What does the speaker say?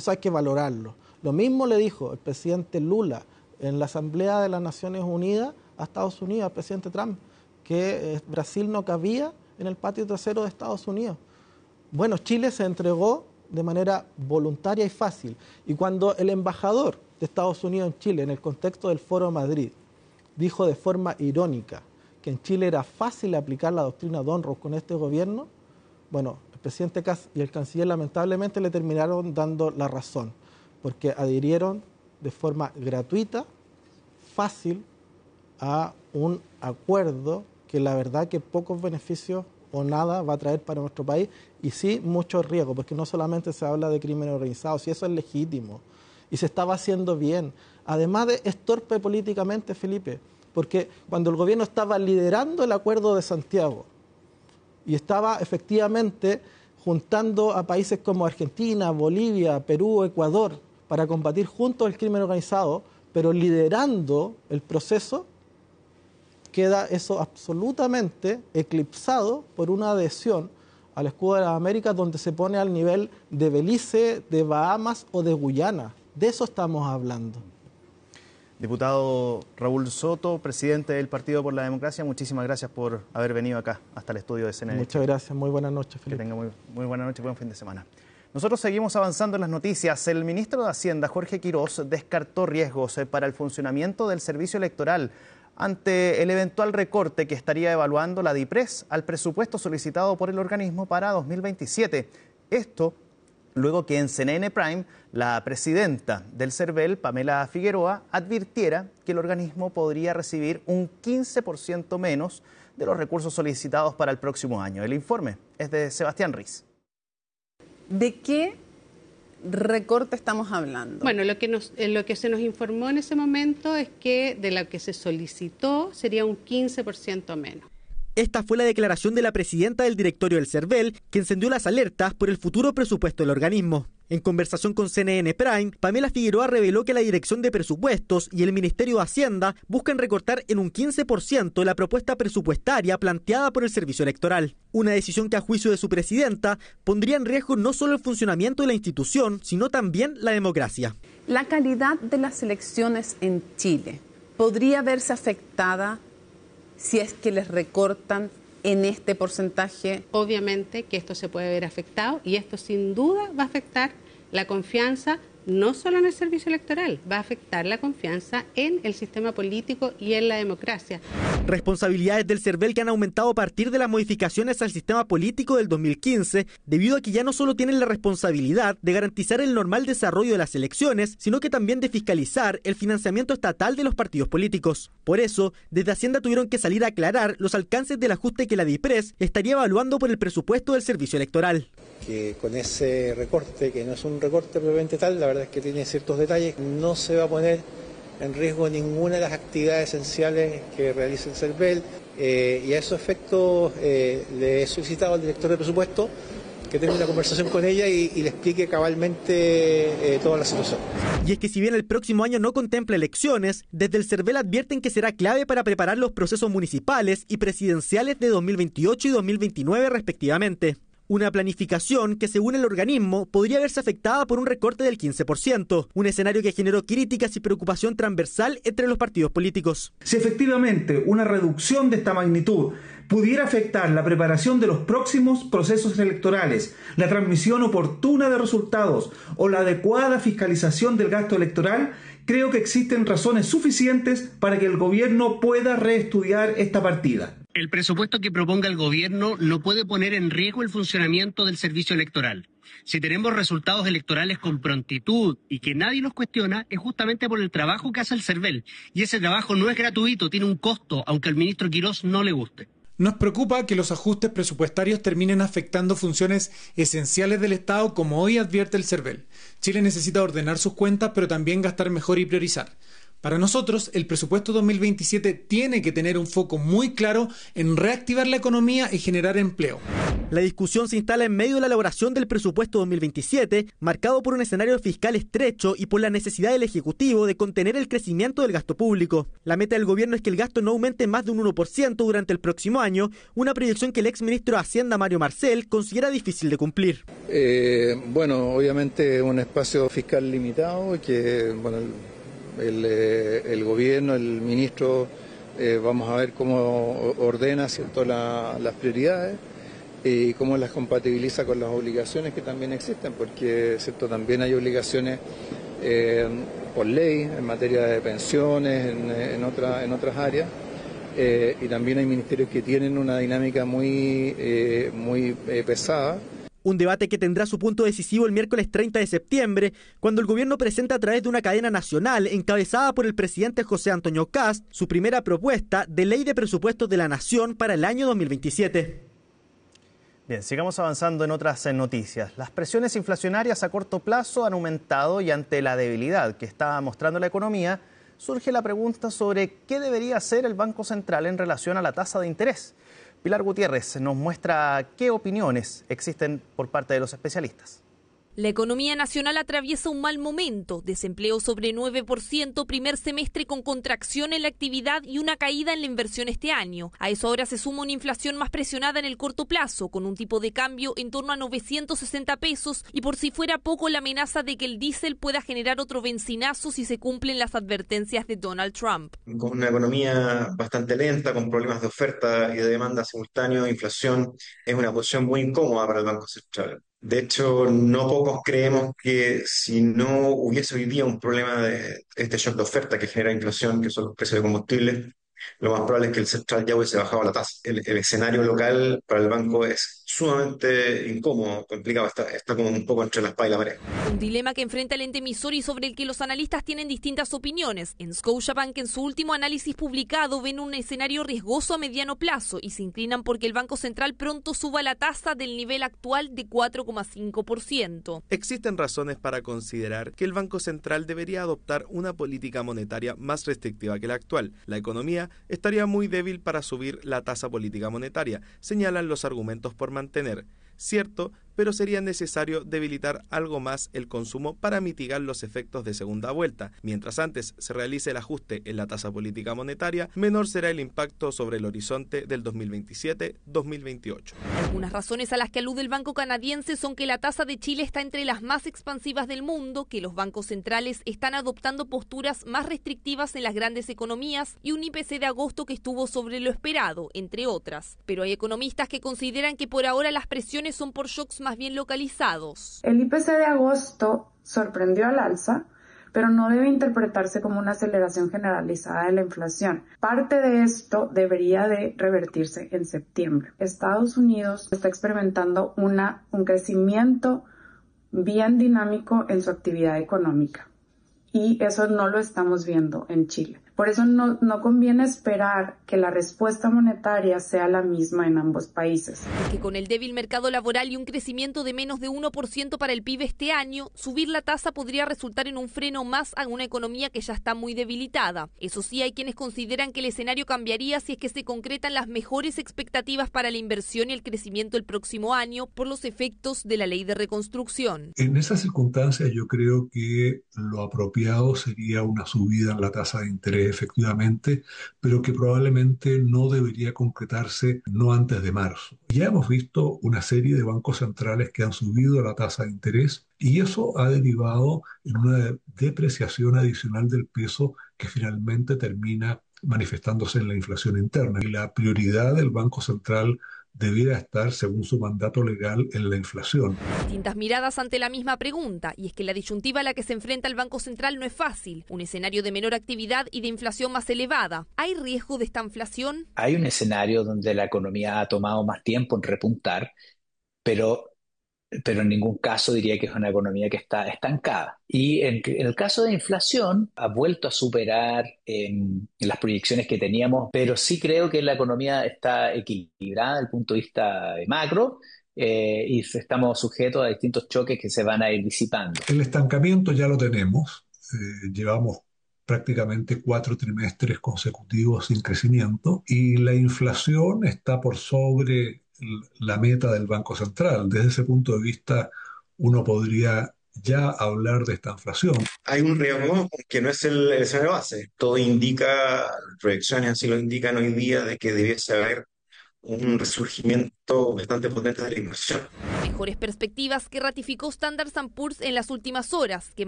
eso hay que valorarlo. Lo mismo le dijo el presidente Lula en la Asamblea de las Naciones Unidas a Estados Unidos, al presidente Trump, que Brasil no cabía en el patio trasero de Estados Unidos. Bueno, Chile se entregó de manera voluntaria y fácil. Y cuando el embajador de Estados Unidos en Chile, en el contexto del Foro Madrid, dijo de forma irónica que en Chile era fácil aplicar la doctrina Donroe con este gobierno, bueno, el presidente Kast y el canciller lamentablemente le terminaron dando la razón, porque adhirieron de forma gratuita, fácil, a un acuerdo que la verdad que pocos beneficios o nada va a traer para nuestro país y sí mucho riesgo, porque no solamente se habla de crimen organizado, si eso es legítimo y se estaba haciendo bien. Además es torpe políticamente, Felipe, porque cuando el gobierno estaba liderando el acuerdo de Santiago y estaba efectivamente juntando a países como Argentina, Bolivia, Perú, Ecuador, para combatir juntos el crimen organizado, pero liderando el proceso, queda eso absolutamente eclipsado por una adhesión al escudo de las Américas donde se pone al nivel de Belice, de Bahamas o de Guyana. De eso estamos hablando. Diputado Raúl Soto, presidente del Partido por la Democracia, muchísimas gracias por haber venido acá hasta el estudio de CNN. Muchas gracias, muy buenas noches, Felipe. Que tenga muy buena noche y buen fin de semana. Nosotros seguimos avanzando en las noticias. El ministro de Hacienda, Jorge Quirós, descartó riesgos para el funcionamiento del servicio electoral ante el eventual recorte que estaría evaluando la DIPRES al presupuesto solicitado por el organismo para 2027. Esto luego que en CNN Prime la presidenta del CERVEL, Pamela Figueroa, advirtiera que el organismo podría recibir un 15% menos de los recursos solicitados para el próximo año. El informe es de Sebastián Riz. ¿De qué recorte estamos hablando? Bueno, lo que se nos informó en ese momento es que de lo que se solicitó sería un 15% menos. Esta fue la declaración de la presidenta del directorio del CERVEL, que encendió las alertas por el futuro presupuesto del organismo. En conversación con CNN Prime, Pamela Figueroa reveló que la Dirección de Presupuestos y el Ministerio de Hacienda buscan recortar en un 15% la propuesta presupuestaria planteada por el Servicio Electoral. Una decisión que, a juicio de su presidenta, pondría en riesgo no solo el funcionamiento de la institución, sino también la democracia. La calidad de las elecciones en Chile podría verse afectada si es que les recortan en este porcentaje. Obviamente que esto se puede ver afectado y esto sin duda va a afectar la confianza no solo en el servicio electoral, va a afectar la confianza en el sistema político y en la democracia. Responsabilidades del CERVEL que han aumentado a partir de las modificaciones al sistema político del 2015, debido a que ya no solo tienen la responsabilidad de garantizar el normal desarrollo de las elecciones, sino que también de fiscalizar el financiamiento estatal de los partidos políticos. Por eso, desde Hacienda tuvieron que salir a aclarar los alcances del ajuste que la DIPRES estaría evaluando por el presupuesto del servicio electoral. Que con ese recorte, que no es un recorte propiamente tal, la verdad es que tiene ciertos detalles, no se va a poner en riesgo ninguna de las actividades esenciales que realiza el CERVEL y a esos efectos le he solicitado al director de presupuesto que tenga una conversación con ella y le explique cabalmente toda la situación. Y es que si bien el próximo año no contempla elecciones, desde el CERVEL advierten que será clave para preparar los procesos municipales y presidenciales de 2028 y 2029 respectivamente. Una planificación que, según el organismo, podría verse afectada por un recorte del 15%, un escenario que generó críticas y preocupación transversal entre los partidos políticos. Si efectivamente una reducción de esta magnitud pudiera afectar la preparación de los próximos procesos electorales, la transmisión oportuna de resultados o la adecuada fiscalización del gasto electoral, creo que existen razones suficientes para que el gobierno pueda reestudiar esta partida. El presupuesto que proponga el gobierno no puede poner en riesgo el funcionamiento del servicio electoral. Si tenemos resultados electorales con prontitud y que nadie los cuestiona, es justamente por el trabajo que hace el CERVEL. Y ese trabajo no es gratuito, tiene un costo, aunque al ministro Quirós no le guste. Nos preocupa que los ajustes presupuestarios terminen afectando funciones esenciales del Estado, como hoy advierte el CERVEL. Chile necesita ordenar sus cuentas, pero también gastar mejor y priorizar. Para nosotros, el presupuesto 2027 tiene que tener un foco muy claro en reactivar la economía y generar empleo. La discusión se instala en medio de la elaboración del presupuesto 2027, marcado por un escenario fiscal estrecho y por la necesidad del Ejecutivo de contener el crecimiento del gasto público. La meta del gobierno es que el gasto no aumente más de un 1% durante el próximo año, una proyección que el exministro de Hacienda, Mario Marcel, considera difícil de cumplir. Bueno, obviamente un espacio fiscal limitado y que, bueno, el gobierno, el ministro, vamos a ver cómo ordena, ¿cierto?, las prioridades y cómo las compatibiliza con las obligaciones que también existen, porque, ¿cierto?, también hay obligaciones por ley en materia de pensiones, en otras áreas, y también hay ministerios que tienen una dinámica muy pesada. Un debate que tendrá su punto decisivo el miércoles 30 de septiembre, cuando el gobierno presenta a través de una cadena nacional encabezada por el presidente José Antonio Kast su primera propuesta de ley de presupuestos de la Nación para el año 2027. Bien, sigamos avanzando en otras noticias. Las presiones inflacionarias a corto plazo han aumentado y ante la debilidad que está mostrando la economía, surge la pregunta sobre qué debería hacer el Banco Central en relación a la tasa de interés. Pilar Gutiérrez nos muestra qué opiniones existen por parte de los especialistas. La economía nacional atraviesa un mal momento, desempleo sobre 9%, primer semestre con contracción en la actividad y una caída en la inversión este año. A eso ahora se suma una inflación más presionada en el corto plazo, con un tipo de cambio en torno a 960 pesos y por si fuera poco la amenaza de que el diésel pueda generar otro bencinazo si se cumplen las advertencias de Donald Trump. Con una economía bastante lenta, con problemas de oferta y de demanda simultáneo, inflación, es una posición muy incómoda para el Banco Central. De hecho, no pocos creemos que si no hubiese hoy día un problema de este shock de oferta que genera inflación, que son los precios de combustibles, lo más probable es que el central ya hubiese bajado la tasa. El escenario local para el banco es sumamente incómodo, complicado, está como un poco entre la espada y la pared. Un dilema que enfrenta el ente emisor y sobre el que los analistas tienen distintas opiniones. En Scotiabank, en su último análisis publicado, ven un escenario riesgoso a mediano plazo y se inclinan porque el Banco Central pronto suba la tasa del nivel actual de 4,5%. Existen razones para considerar que el Banco Central debería adoptar una política monetaria más restrictiva que la actual. La economía estaría muy débil para subir la tasa política monetaria, señalan los argumentos por mantener. Cierto, pero sería necesario debilitar algo más el consumo para mitigar los efectos de segunda vuelta. Mientras antes se realice el ajuste en la tasa política monetaria, menor será el impacto sobre el horizonte del 2027-2028. Algunas razones a las que alude el Banco Canadiense son que la tasa de Chile está entre las más expansivas del mundo, que los bancos centrales están adoptando posturas más restrictivas en las grandes economías y un IPC de agosto que estuvo sobre lo esperado, entre otras. Pero hay economistas que consideran que por ahora las presiones son por shocks más bien localizados. El IPC de agosto sorprendió al alza, pero no debe interpretarse como una aceleración generalizada de la inflación. Parte de esto debería de revertirse en septiembre. Estados Unidos está experimentando un crecimiento bien dinámico en su actividad económica y eso no lo estamos viendo en Chile. Por eso no conviene esperar que la respuesta monetaria sea la misma en ambos países. Que con el débil mercado laboral y un crecimiento de menos de 1% para el PIB este año, subir la tasa podría resultar en un freno más a una economía que ya está muy debilitada. Eso sí, hay quienes consideran que el escenario cambiaría si es que se concretan las mejores expectativas para la inversión y el crecimiento el próximo año por los efectos de la ley de reconstrucción. En esas circunstancias yo creo que lo apropiado sería una subida en la tasa de interés efectivamente, pero que probablemente no debería concretarse no antes de marzo. Ya hemos visto una serie de bancos centrales que han subido la tasa de interés y eso ha derivado en una depreciación adicional del peso que finalmente termina manifestándose en la inflación interna. Y la prioridad del Banco Central debiera estar, según su mandato legal, en la inflación. Distintas miradas ante la misma pregunta, y es que la disyuntiva a la que se enfrenta el Banco Central no es fácil. Un escenario de menor actividad y de inflación más elevada. ¿Hay riesgo de esta inflación? Hay un escenario donde la economía ha tomado más tiempo en repuntar, pero en ningún caso diría que es una economía que está estancada. Y en el caso de inflación, ha vuelto a superar las proyecciones que teníamos, pero sí creo que la economía está equilibrada desde el punto de vista macro y estamos sujetos a distintos choques que se van a ir disipando. El estancamiento ya lo tenemos. Llevamos prácticamente 4 trimestres consecutivos sin crecimiento y la inflación está por sobre la meta del Banco Central. Desde ese punto de vista, uno podría ya hablar de esta inflación. Hay un riesgo que no es el escenario base. Todo indica, las proyecciones así lo indican hoy día, de que debiese haber un resurgimiento bastante potente de la inversión. Mejores perspectivas que ratificó Standard & Poor's en las últimas horas, que